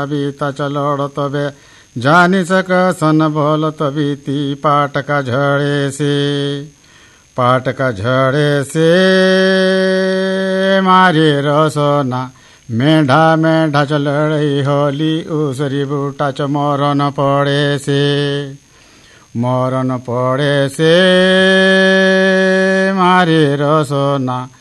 बीता चलोड़ तबे जानी सक सन बोल तबीती पाट का झड़े से मारे रसोना मेढा मेढा चलड़ई होली उसरी बूटा च मरन पड़े से मारे रसोना